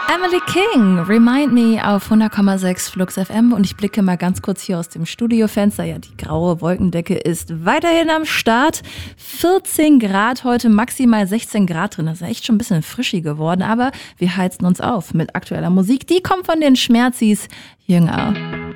Emily King, Remind Me auf 100,6 Flux FM und ich blicke mal ganz kurz hier aus dem Studiofenster. Ja, die graue Wolkendecke ist weiterhin am Start. 14 Grad heute, maximal 16 Grad drin. Das ist echt schon ein bisschen frischi geworden, aber wir heizen uns auf mit aktueller Musik. Die kommt von den Schmerzis. Jünger.